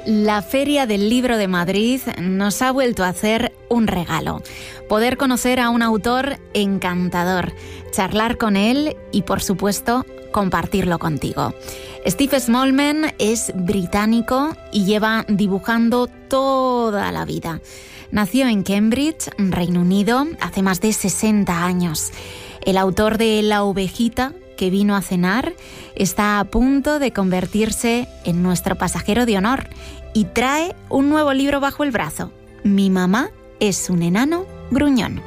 La Feria del Libro de Madrid nos ha vuelto a hacer un regalo. Poder conocer a un autor encantador, charlar con él y, por supuesto, compartirlo contigo. Steve Smallman es británico y lleva dibujando toda la vida. Nació en Cambridge, Reino Unido, hace más de 60 años. El autor de La ovejita que vino a cenar está a punto de convertirse en nuestro pasajero de honor y trae un nuevo libro bajo el brazo. Mi mamá es un enano gruñón.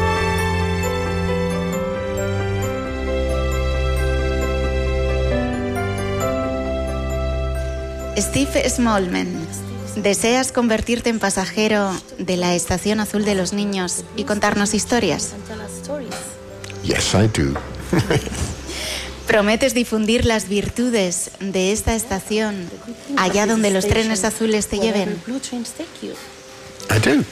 Steve Smallman, ¿deseas convertirte en pasajero de la Estación Azul de los Niños y contarnos historias? Yes, I do. ¿Prometes difundir las virtudes de esta estación allá donde los trenes azules te lleven? I do.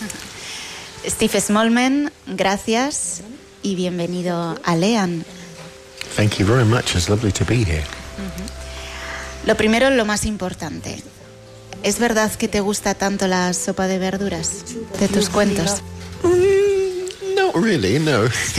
Steve Smallman, gracias y bienvenido a Lean. Thank you very much. It's lovely to be here. Lo primero, lo más importante. ¿Es verdad que te gusta tanto la sopa de verduras de tus cuentos? Not really, no.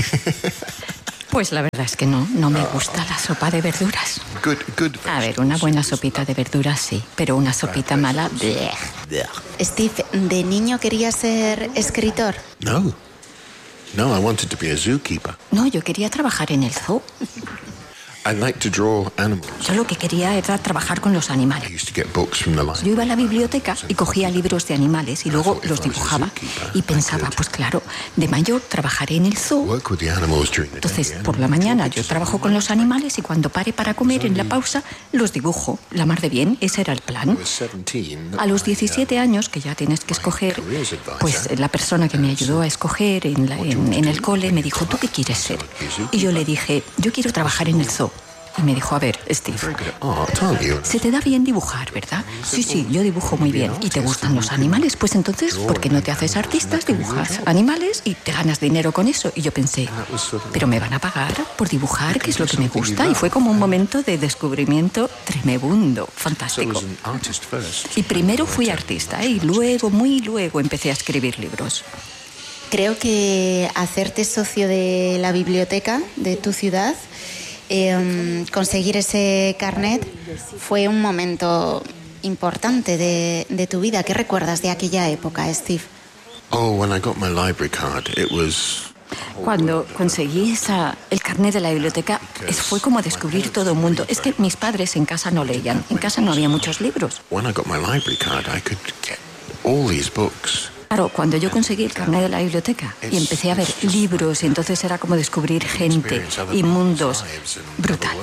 Pues la verdad es que no me gusta la sopa de verduras. Good. A ver, una buena sopita de verduras sí, pero una sopita mala, bleh. Steve, ¿de niño querías ser escritor? No, I wanted to be a zookeeper. No, yo quería trabajar en el zoo. I like to draw animals. Yo lo que quería era trabajar con los I animales. used to get books from the Yo library. iba a la biblioteca y cogía libros de animales y luego los dibujaba. Y pensaba, pues claro, de mayor trabajaré en el zoo. Work with the animals during the day. Entonces, por la mañana yo trabajo con los animales y cuando pare para comer en la pausa, los dibujo. La mar de bien, ese era el plan. I was 17. A los 17 años, que ya tienes que escoger, pues la persona que me ayudó a escoger en el cole me dijo, ¿tú qué quieres ser? Y yo le dije, yo quiero trabajar en el zoo. Y me dijo, a ver, Steve, Very good at art, aren't you? se te da bien dibujar, ¿verdad? Sí, yo dibujo muy bien. ¿Y te gustan los animales? Pues entonces, ¿por qué no te haces artistas? Dibujas animales y te ganas dinero con eso. Y yo pensé, pero me van a pagar por dibujar, que es lo que me gusta. Y fue como un momento de descubrimiento tremendo, So I fantástico. was an artist first. Y primero fui artista y luego, muy luego, empecé a escribir libros. Creo que hacerte socio de la biblioteca de tu ciudad, conseguir ese carnet, fue un momento importante de tu vida. ¿Qué recuerdas de aquella época, Steve? Oh, when I got my library card, it was... Cuando conseguí el carnet de la biblioteca, fue como descubrir todo el mundo. Es que mis padres en casa no leían, en casa no había muchos libros. When I got my library card, I could get all these books. Claro, cuando yo conseguí el carnet de la biblioteca y empecé a ver libros, y entonces era como descubrir gente y mundos. Brutal.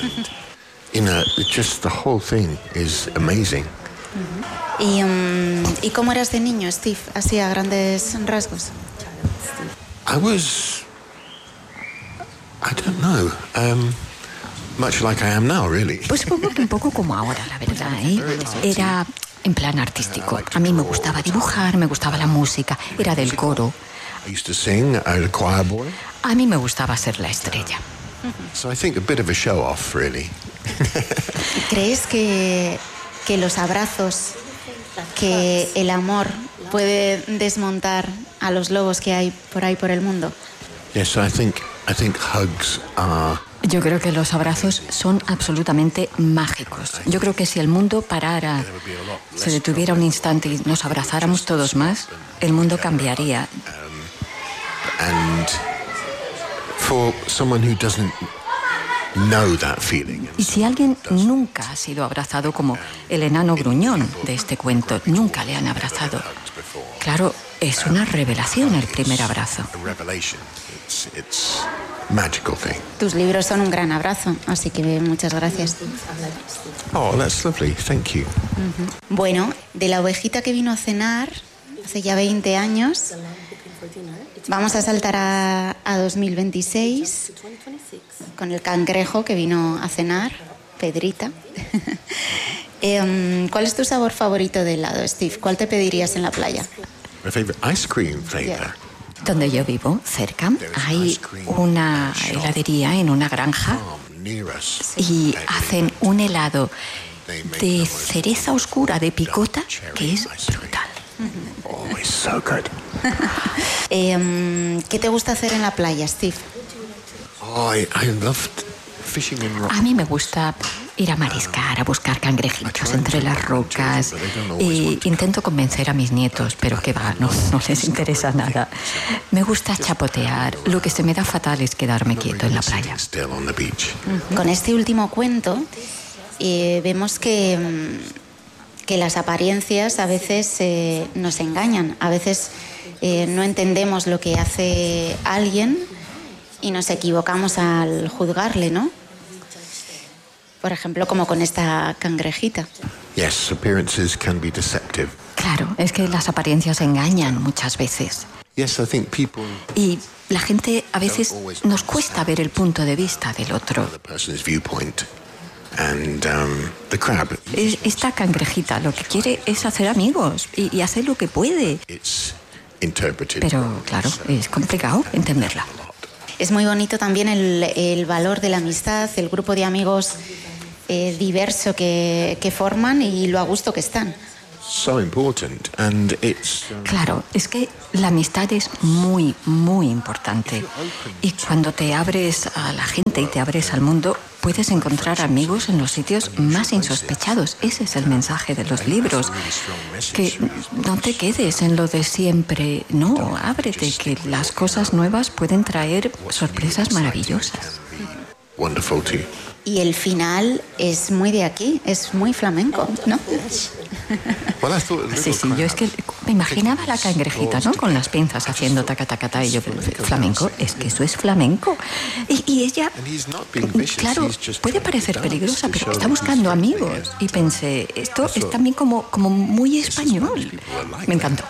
Just the whole thing is amazing. ¿Y cómo eras de niño, Steve? Así a grandes rasgos. I don't know, much like I am now, really. Pues supongo que un poco como ahora, la verdad, ¿eh? Era en plan artístico. A mí me gustaba dibujar, me gustaba la música, era del coro. I used to sing, I was a choir boy. A mí me gustaba ser la estrella. So I think a bit of a show off, really. ¿Crees que los abrazos, que el amor puede desmontar a los lobos que hay por ahí por el mundo? Yes, I think hugs are... Yo creo que los abrazos son absolutamente mágicos. Yo creo que si el mundo parara, se detuviera un instante y nos abrazáramos todos más, el mundo cambiaría. And for someone who doesn't know that feeling... Y si alguien nunca ha sido abrazado como el enano gruñón de este cuento, nunca le han abrazado. Claro, es una revelación el primer abrazo. A revelation. It's a magical thing. Tus libros son un gran abrazo, así que muchas gracias. Oh, that's lovely. Thank you. Bueno, de la ovejita que vino a cenar hace ya 20 años, vamos a saltar a 2026 con el cangrejo que vino a cenar, Pedrita. ¿Cuál es tu sabor favorito de helado, Steve? ¿Cuál te pedirías en la playa? My favorite ice cream flavor. Donde yo vivo, cerca, hay una heladería en una granja y hacen un helado de cereza oscura de picota que es brutal. Oh, it's so good. ¿Qué te gusta hacer en la playa, Steve? Oh, I loved fishing in rock. A mí me gusta ir a mariscar, a buscar cangrejitos entre las rocas. Y intento convencer a mis nietos, pero que va, no les interesa nada. Me gusta chapotear. Lo que se me da fatal es quedarme quieto en la playa. Con este último cuento vemos que las apariencias a veces nos engañan. A veces no entendemos lo que hace alguien y nos equivocamos al juzgarle, ¿no? Por ejemplo, como con esta cangrejita. Yes, appearances can be deceptive. Claro, es que las apariencias engañan muchas veces. Yes, I think people. Y la gente a veces nos cuesta ver el punto de vista del otro. The person's viewpoint. And the crab. Esta cangrejita lo que quiere es hacer amigos y hacer lo que puede. It's interpreted. Pero claro, es complicado entenderla. Es muy bonito también el valor de la amistad, el grupo de amigos diverso que forman y lo a gusto que están. So important, and it's. Claro, es que la amistad es muy, muy importante. Y cuando te abres a la gente y te abres al mundo, puedes encontrar amigos en los sitios más insospechados. Ese es el mensaje de los libros. Que no te quedes en lo de siempre. No, ábrete, que las cosas nuevas pueden traer sorpresas maravillosas. Wonderful too. Y el final es muy de aquí, es muy flamenco, ¿no? Well, I thought Sí, yo es que me imaginaba la cangrejita, ¿no? Con las pinzas haciendo tacatacata y yo, flamenco, es que eso es flamenco. Y ella, claro, puede parecer peligrosa, pero está buscando amigos. Y pensé, esto es también como muy español. Me encantó.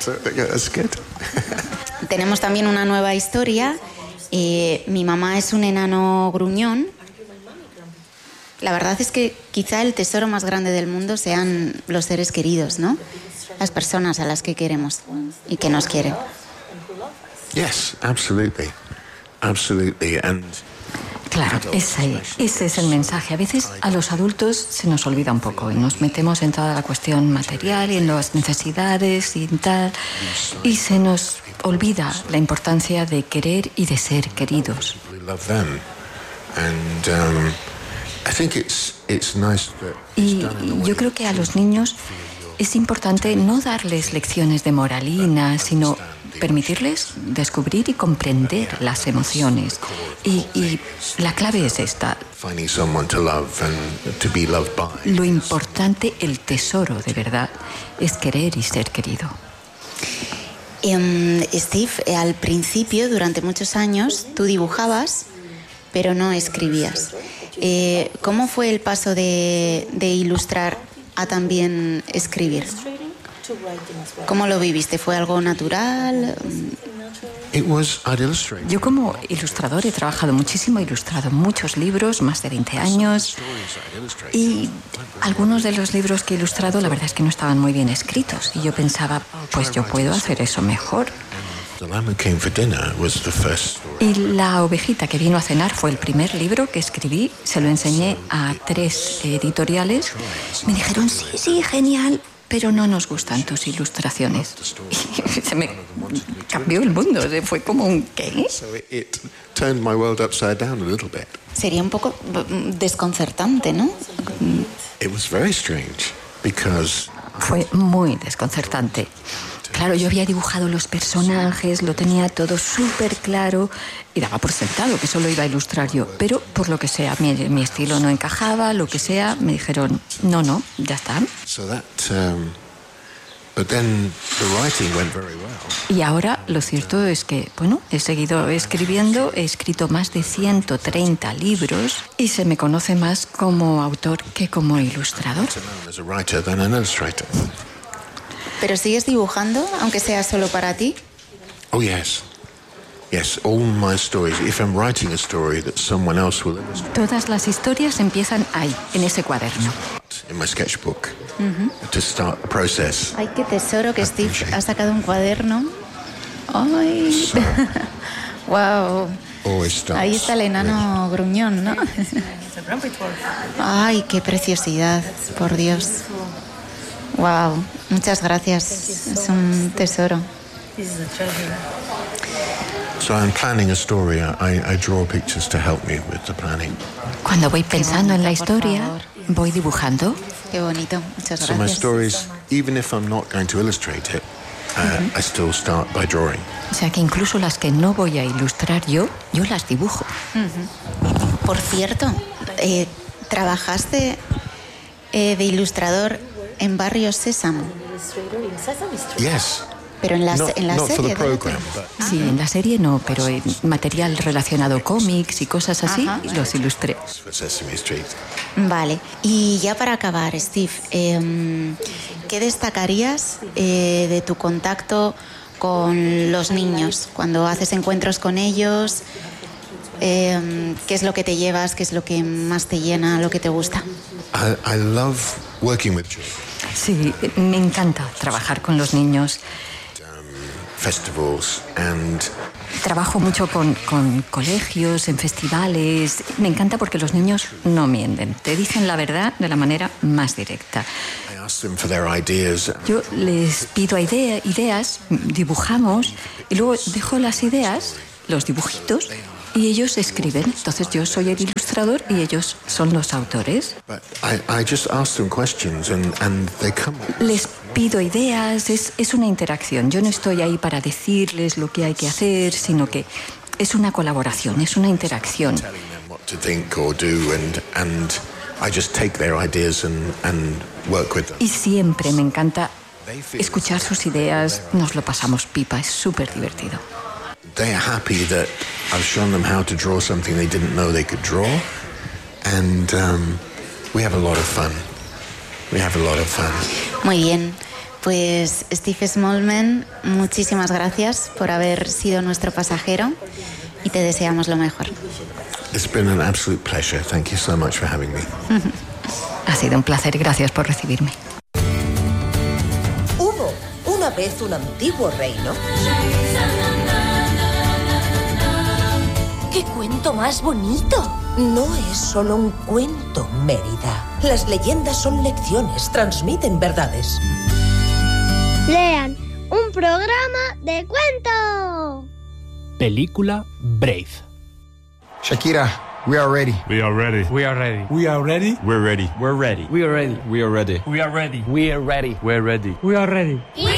Tenemos también una nueva historia. Mi mamá es un enano gruñón. La verdad es que quizá el tesoro más grande del mundo sean los seres queridos, ¿no? Las personas a las que queremos y que nos quieren. Yes, absolutely. Absolutely. And Claro, ese es el mensaje. A veces a los adultos se nos olvida un poco y nos metemos en toda la cuestión material y en las necesidades y tal, y se nos olvida la importancia de querer y de ser queridos. we love them. And I think it's nice that Y yo creo que a los niños es importante no darles lecciones de moralina, sino permitirles descubrir y comprender las emociones. Y la clave es esta. finding someone to love and to be loved by. Lo importante, el tesoro de verdad, es querer y ser querido. Steve, al principio, durante muchos años, tú dibujabas, pero no escribías. ¿Cómo fue el paso de ilustrar a también escribir? ¿Cómo lo viviste? ¿Fue algo natural? I'd illustrate. Yo como ilustrador he trabajado muchísimo, he ilustrado muchos libros, más de 20 años, y algunos de los libros que he ilustrado la verdad es que no estaban muy bien escritos, y yo pensaba, pues yo puedo hacer eso mejor. The Lamb Who Came for Dinner was the first story. Y La ovejita que vino a cenar fue el primer libro que escribí, se lo enseñé a 3 editoriales, me dijeron, sí, genial, pero no nos gustan tus ilustraciones. Y se me cambió el mundo, fue como un ¿qué? So it turned my world upside down a little bit. Sería un poco desconcertante, ¿no? It was very strange because Fue muy desconcertante. Claro, yo había dibujado los personajes, lo tenía todo súper claro y daba por sentado que solo iba a ilustrar yo. Pero por lo que sea, mi estilo no encajaba, lo que sea, me dijeron, no, ya está. so that but then the writing went very well. Y ahora lo cierto es que, bueno, he seguido escribiendo, he escrito más de 130 libros y se me conoce más como autor que como ilustrador. Better known as a writer than an illustrator. ¿Pero sigues dibujando, aunque sea solo para ti? Oh yes. Yes, all my stories. If I'm writing a story that someone else will illustrate Todas las historias empiezan ahí, en ese cuaderno. in my sketchbook to start the process. Ay, qué tesoro que Steve ha sacado un cuaderno. Ay, wow. always starts. Ahí está el enano gruñón, ¿no? Ay, qué preciosidad, por Dios. Wow, muchas gracias. Es un tesoro. So I'm planning a story. I draw pictures to help me with the planning. Cuando voy pensando en la historia, voy dibujando. Qué bonito, muchas So my gracias. stories, even if I'm not going to illustrate it, I still start by drawing. O sea que incluso las que no voy a ilustrar yo las dibujo. Por cierto, ¿trabajaste de ilustrador en Barrio Sésamo? Yes. Pero en la Not for serie. the program, but Sí, en la serie no, pero en material relacionado cómics y cosas así, Ajá. los ilustré. for Sesame Street. Vale, y ya para acabar, Steve, ¿qué destacarías de tu contacto con los niños? Cuando haces encuentros con ellos, ¿qué es lo que te llevas? ¿Qué es lo que más te llena, lo que te gusta? I love working with children. Sí, me encanta trabajar con los niños. Festivals and Trabajo mucho con colegios, en festivales. Me encanta porque los niños no mienten. Te dicen la verdad de la manera más directa. I ask them for their ideas. Yo les pido ideas, dibujamos y luego dejo las ideas, los dibujitos, y ellos escriben. Entonces yo soy el ilustrador y ellos son los autores. But I just ask them questions and they come up. Les pido ideas, es una interacción. Yo no estoy ahí para decirles lo que hay que hacer, sino que es una colaboración, es una interacción. Telling them what to think or do and I just take their ideas and work with them. Y siempre me encanta escuchar sus ideas, nos lo pasamos pipa, es súper divertido. They are happy that I've shown them how to draw something they didn't know they could draw, and we have a lot of fun. Muy bien, pues Steve Smallman, muchísimas gracias por haber sido nuestro pasajero y te deseamos lo mejor. It's been an absolute pleasure. Thank you so much for having me. Ha sido un placer, gracias por recibirme. Hubo una vez un antiguo reino. ¡Qué cuento más bonito! No es solo un cuento, Mérida. Las leyendas son lecciones, transmiten verdades. Lean un programa de cuento. Película Brave. Shakira, we are ready. We are ready. We are ready. We are ready. We're ready. We're ready. We are ready. We are ready. We are ready. We are ready. We're ready. We are ready. We